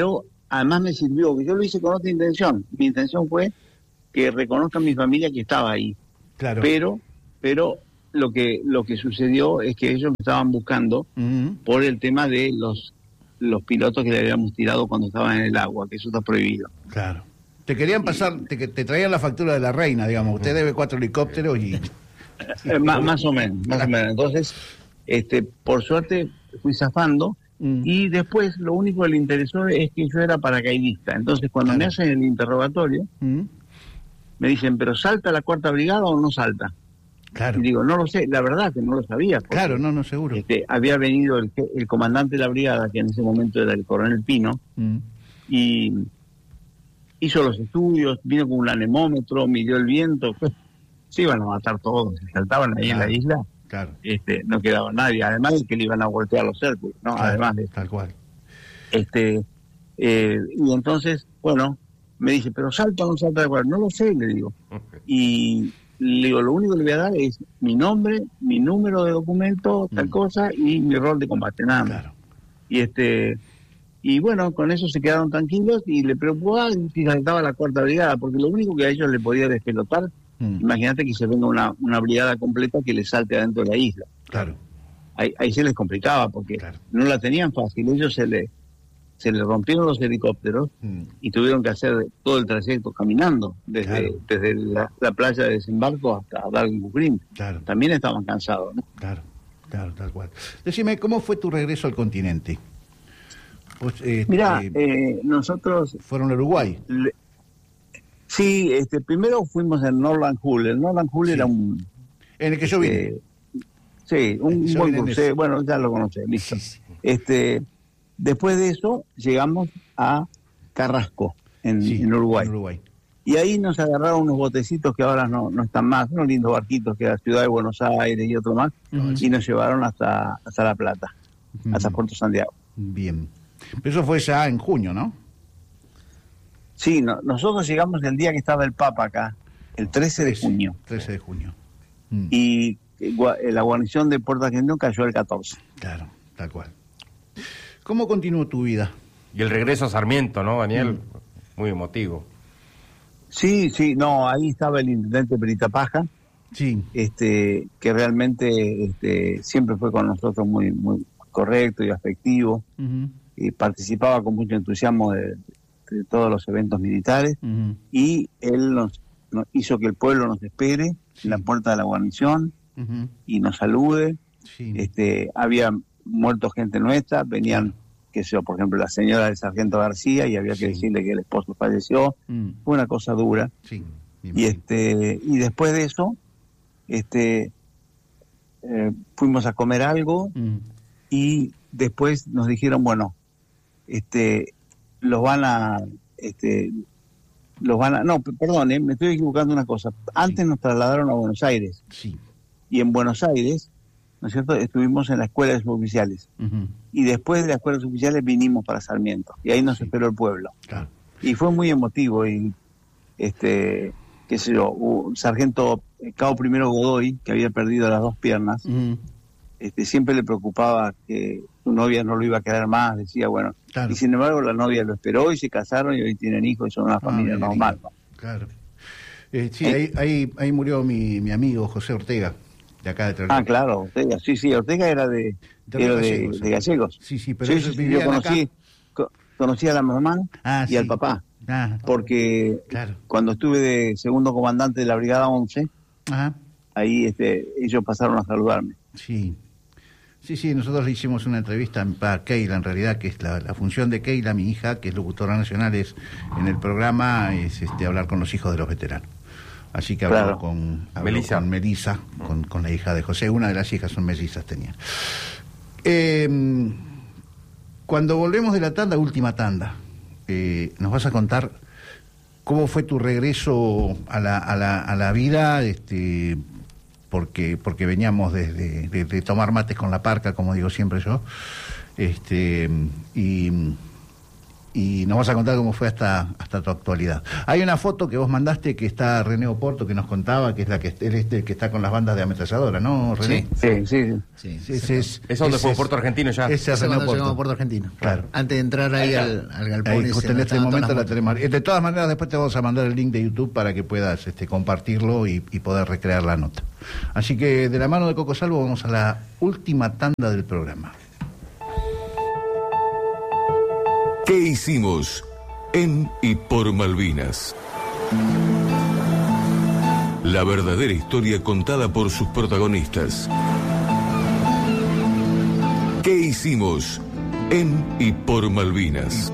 además me sirvió, yo lo hice con otra intención. Mi intención fue que reconozcan mi familia que estaba ahí. Claro. Pero lo que sucedió es que ellos me estaban buscando por el tema de los pilotos que le habíamos tirado cuando estaban en el agua, que eso está prohibido. Claro. Te querían pasar, te traían la factura de la reina, digamos. Usted debe 4 helicópteros y... más o menos. Entonces, por suerte fui zafando y después lo único que le interesó es que yo era paracaidista. Entonces, cuando me hacen el interrogatorio, me dicen, ¿pero salta la 4ª brigada o no salta? Claro. Y digo, no lo sé, la verdad que no lo sabía. Porque, claro, no, seguro. Había venido el comandante de la brigada, que en ese momento era el coronel Pino, y hizo los estudios, vino con un anemómetro, midió el viento, se iban a matar todos, se saltaban ahí en la isla, no quedaba nadie, además de que le iban a voltear los círculos, ¿no? Claro, además de tal cual. Y entonces, bueno, me dice, ¿pero salta o no salta de acuerdo? No lo sé, le digo. Y le digo, lo único que le voy a dar es mi nombre, mi número de documento, tal cosa, y mi rol de combate, nada más. Claro. Y bueno, con eso se quedaron tranquilos y le preocupaba si saltaba la 4ª brigada, porque lo único que a ellos le podía despelotar, imagínate que se venga una brigada completa que le salte adentro de la isla. Claro. Ahí se les complicaba, porque no la tenían fácil. Ellos se le rompieron los helicópteros y tuvieron que hacer todo el trayecto caminando, desde la playa de desembarco hasta Darwin. Claro. También estaban cansados, ¿no? Claro, tal cual. Decime, ¿cómo fue tu regreso al continente? Pues, mirá, nosotros... ¿Fueron a Uruguay? Sí, primero fuimos en Norland Hull. El Norland Hull era un... En el que yo vine. Sí, un buen crucero. Bueno, ya lo conocé, listo. Sí. Después de eso, llegamos a Carrasco, en Uruguay. Y ahí nos agarraron unos botecitos que ahora no están más, unos lindos barquitos que era Ciudad de Buenos Aires y otro más, y nos llevaron hasta La Plata, hasta Puerto Santiago. Bien. Pero eso fue ya en junio, ¿no? Sí, nosotros llegamos el día que estaba el Papa acá, el 13 de junio. 13 de junio. Y la guarnición de Puerto Argentino cayó el 14. Claro, tal cual. ¿Cómo continuó tu vida? Y el regreso a Sarmiento, ¿no, Daniel? Muy emotivo. Sí, no, ahí estaba el intendente Perita Paja, que realmente siempre fue con nosotros muy, muy correcto y afectivo, y participaba con mucho entusiasmo de todos los eventos militares, y él nos hizo que el pueblo nos espere en la puerta de la guarnición y nos salude. Había muerto gente nuestra, venían, qué sé yo, por ejemplo, la señora del sargento García, y había que decirle que el esposo falleció. Fue una cosa dura. Y después de eso, fuimos a comer algo, y después nos dijeron, bueno, los van a, no, perdón, me estoy equivocando una cosa. Antes nos trasladaron a Buenos Aires. Y en Buenos Aires, ¿no es cierto?, estuvimos en la escuela de suboficiales. Y después de la escuela de suboficiales vinimos para Sarmiento. Y ahí nos esperó el pueblo. Claro. Y fue muy emotivo. Y, qué sé yo, un sargento Cabo Primero Godoy, que había perdido las 2 piernas, siempre le preocupaba que su novia no lo iba a quedar más, decía, bueno, y sin embargo la novia lo esperó y se casaron y hoy tienen hijos y son una familia normal. Claro. Ahí murió mi amigo José Ortega, de acá de Trelew. Claro, Ortega, sí, Ortega era de Gallegos. Sí, pero yo conocí a la mamá y al papá, porque cuando estuve de segundo comandante de la Brigada 11, ahí ellos pasaron a saludarme. Sí, nosotros le hicimos una entrevista a Keila, en realidad, que es la función de Keila, mi hija, que es locutora nacional, es en el programa, es hablar con los hijos de los veteranos. Así que habló con Melissa, con la hija de José, una de las hijas son mellizas tenía. Cuando volvemos de la tanda, última tanda, nos vas a contar cómo fue tu regreso a la vida, porque veníamos de tomar mates con la parca, como digo siempre yo, y y nos vas a contar cómo fue hasta tu actualidad. Hay una foto que vos mandaste que está René Oporto, que nos contaba, que es la que él es el que está con las bandas de ametralladora, ¿no, René? Sí. ¿Es donde fue Puerto Argentino ya? Ese es René Oporto. Puerto Argentino. Claro. Antes de entrar ahí al galpón. Ahí, justo en este momento la tenemos. De todas maneras, después te vamos a mandar el link de YouTube para que puedas compartirlo y poder recrear la nota. Así que de la mano de Coco Salvo vamos a la última tanda del programa. ¿Qué hicimos en y por Malvinas? La verdadera historia contada por sus protagonistas. ¿Qué hicimos en y por Malvinas?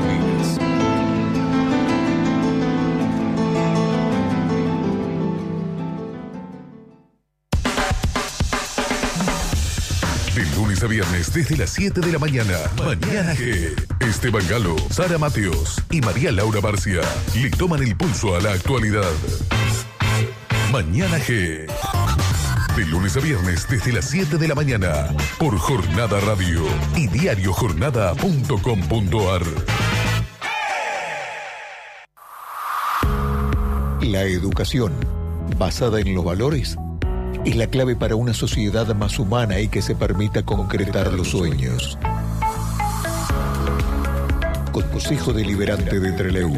De lunes a viernes desde las 7 de la mañana. Mañana G. Esteban Galo, Sara Mateos y María Laura Barcia le toman el pulso a la actualidad. Mañana G. De lunes a viernes desde las 7 de la mañana por Jornada Radio y diariojornada.com.ar. La educación, basada en los valores, es la clave para una sociedad más humana y que se permita concretar los sueños. Consejo Deliberante de Trelew.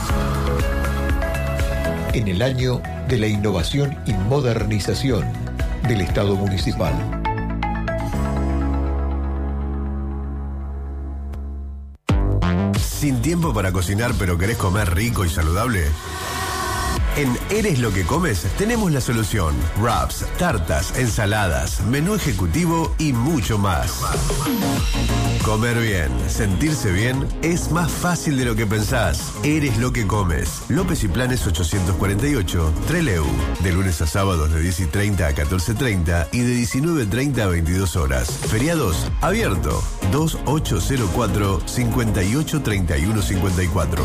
En el año de la innovación y modernización del Estado municipal. ¿Sin tiempo para cocinar pero querés comer rico y saludable? En Eres lo que comes tenemos la solución. Wraps, tartas, ensaladas, menú ejecutivo y mucho más. Comer bien, sentirse bien es más fácil de lo que pensás. Eres lo que comes. López y Planes 848, Trelew. De lunes a sábados de 10:30 a 14:30 y de 19:30 a 22 horas. Feriados, abierto. 2804-583154.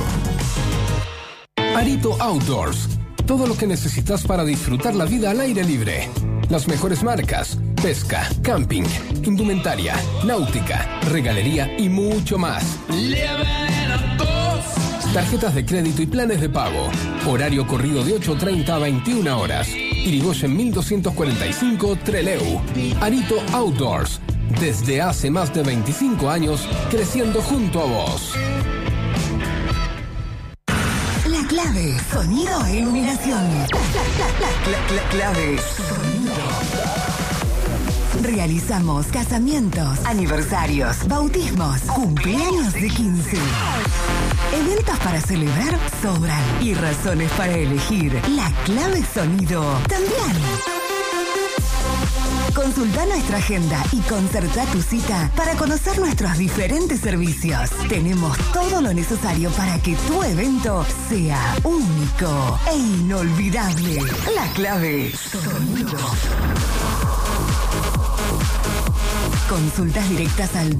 Arito Outdoors. Todo lo que necesitas para disfrutar la vida al aire libre. Las mejores marcas, pesca, camping, indumentaria, náutica, regalería y mucho más. Tarjetas de crédito y planes de pago. Horario corrido de 8:30 a 21 horas. Irigoyen 1245 Trelew. Arito Outdoors. Desde hace más de 25 años, creciendo junto a vos. Clave, sonido e iluminación. Clave, sonido. Realizamos casamientos, aniversarios, bautismos, cumpleaños de 15. Eventos para celebrar sobran y razones para elegir. La clave sonido también. Consulta nuestra agenda y concerta tu cita para conocer nuestros diferentes servicios. Tenemos todo lo necesario para que tu evento sea único e inolvidable. La clave sonido. Consultas directas al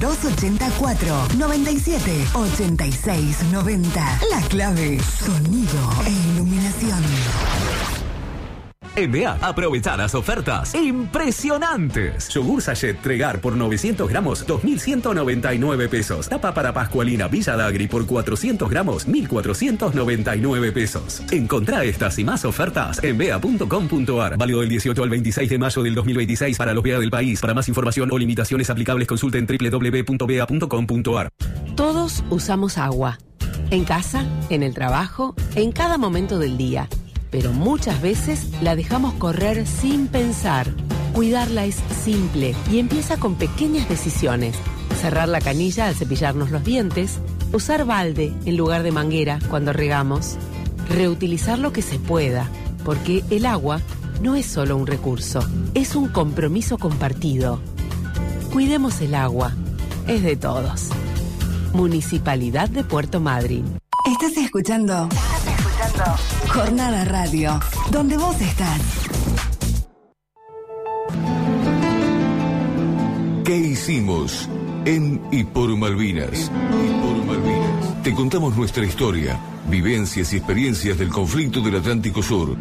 284-97-86-90. La clave sonido e iluminación. En BEA, aprovechar las ofertas impresionantes. Yogur Sachet Tregar por 900 gramos, 2.199 pesos. Tapa para Pascualina Villa Dagri por 400 gramos, 1.499 pesos. Encontrá estas y más ofertas en bea.com.ar. Válido del 18 al 26 de mayo del 2026 para los BEA del país. Para más información o limitaciones aplicables, consulten www.bea.com.ar. Todos usamos agua. En casa, en el trabajo, en cada momento del día. Pero muchas veces la dejamos correr sin pensar. Cuidarla es simple y empieza con pequeñas decisiones. Cerrar la canilla al cepillarnos los dientes, usar balde en lugar de manguera cuando regamos, reutilizar lo que se pueda, porque el agua no es solo un recurso, es un compromiso compartido. Cuidemos el agua, es de todos. Municipalidad de Puerto Madryn. Estás escuchando Jornada Radio, donde vos estás. ¿Qué hicimos en y por Malvinas? Te contamos nuestra historia, vivencias y experiencias del conflicto del Atlántico Sur.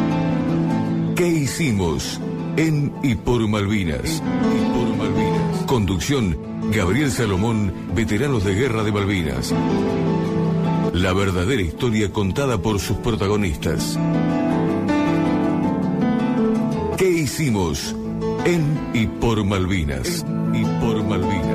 ¿Qué hicimos en y por Malvinas? Conducción, Gabriel Salomón, veteranos de Guerra de Malvinas. La verdadera historia contada por sus protagonistas. ¿Qué hicimos en y por Malvinas?